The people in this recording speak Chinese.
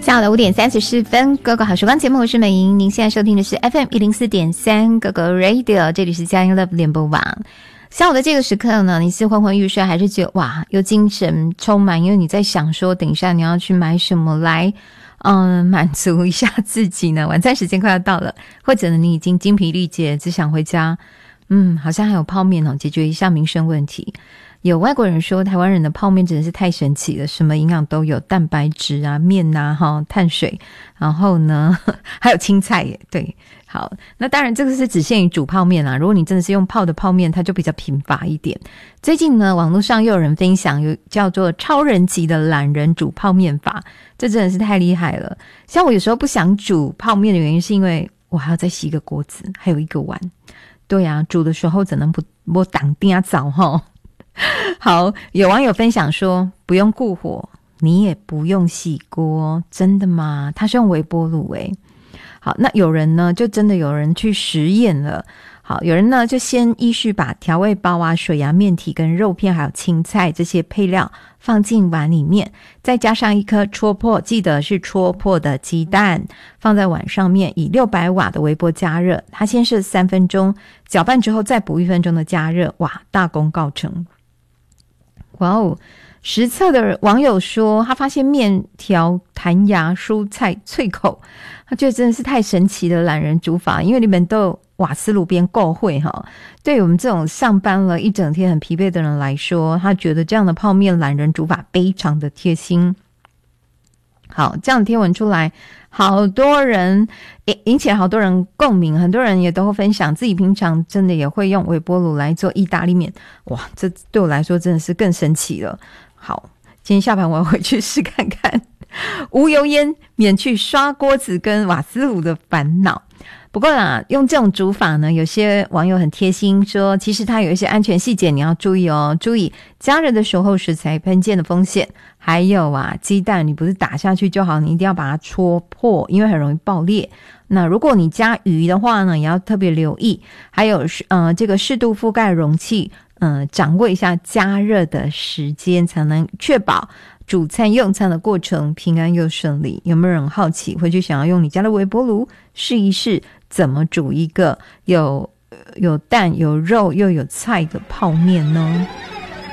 下午的5:34，哥哥好时光节目，我是美莹。您现在收听的是 FM104.3 哥哥 Radio， 这里是佳音 Love 联播网。下午的这个时刻呢，你是昏昏欲睡，还是觉得哇又精神充满？因为你在想说，等一下你要去买什么来，满足一下自己呢？晚餐时间快要到了，或者呢你已经精疲力竭，只想回家，好像还有泡面哦，解决一下民生问题。有外国人说台湾人的泡面真的是太神奇了，什么营养都有，蛋白质啊、面啊、碳水，然后呢还有青菜耶。对，好，那当然这个是只限于煮泡面啦，如果你真的是用泡的泡面，它就比较贫乏一点。最近呢网络上又有人分享有叫做超人级的懒人煮泡面法，这真的是太厉害了。像我有时候不想煮泡面的原因是因为我还要再洗一个锅子，还有一个碗。对啊，煮的时候怎能不挡定啊早齁。好，有网友分享说不用顾火，你也不用洗锅，真的吗？他是用微波炉欸。好，那有人呢就真的有人去实验了。好，有人呢就先依序把调味包啊、水啊、面体跟肉片还有青菜这些配料放进碗里面，再加上一颗戳破，记得是戳破的鸡蛋，放在碗上面，以600瓦的微波加热，它先是3分钟，搅拌之后再补1分钟的加热，哇，大功告成。哇哦！实测的网友说他发现面条弹牙，蔬菜脆口，他觉得真的是太神奇的懒人煮法，因为里面都有瓦斯炉边够会哈。对我们这种上班了一整天很疲惫的人来说，他觉得这样的泡面懒人煮法非常的贴心。好，这样的贴文出来，好多人引起了好多人共鸣，很多人也都会分享自己平常真的也会用微波炉来做意大利面。哇，这对我来说真的是更神奇了。好，今天下盘我要回去试看看，无油烟，免去刷锅子跟瓦斯炉的烦恼。不过啦，用这种煮法呢，有些网友很贴心说，其实它有一些安全细节你要注意哦，注意加热的时候食材喷溅的风险，还有鸡蛋你不是打下去就好，你一定要把它戳破，因为很容易爆裂。那如果你加鱼的话呢，也要特别留意，还有这个适度覆盖容器，掌握一下加热的时间，才能确保煮餐用餐的过程平安又顺利。有没有人好奇回去想要用你家的微波炉试一试怎么煮一个有蛋有肉又有菜的泡面呢？